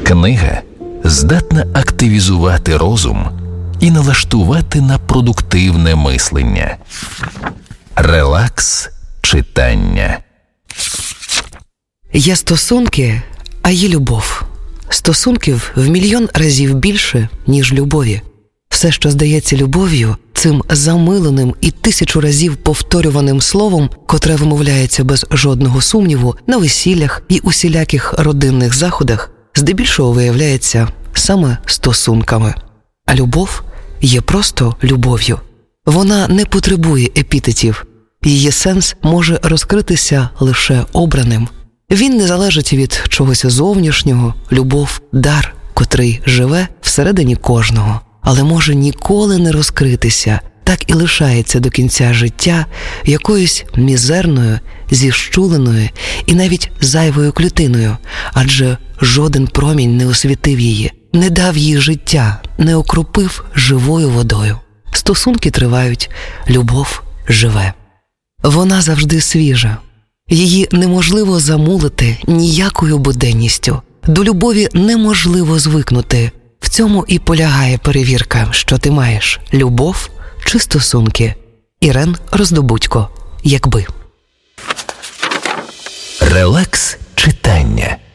Книга здатна активізувати розум і налаштувати на продуктивне мислення. Релакс читання. Є стосунки, а є любов. Стосунків в мільйон разів більше, ніж любові. Все, що здається любов'ю, цим замиленим і 1000 разів повторюваним словом, котре вимовляється без жодного сумніву на весіллях і усіляких родинних заходах, здебільшого виявляється саме стосунками. А любов є просто любов'ю. Вона не потребує епітетів. Її сенс може розкритися лише обраним. Він не залежить від чогось зовнішнього. Любов – дар, котрий живе всередині кожного, але може ніколи не розкритися, так і лишається до кінця життя якоюсь мізерною, зіщуленою і навіть зайвою клітиною, адже жоден промінь не освітив її, не дав їй життя, не окропив живою водою. Стосунки тривають, любов живе. Вона завжди свіжа. Її неможливо замулити ніякою буденністю. До любові неможливо звикнути. В цьому і полягає перевірка, що ти маєш – любов чи стосунки. Ірен Роздобудько. Якби. Релакс читання.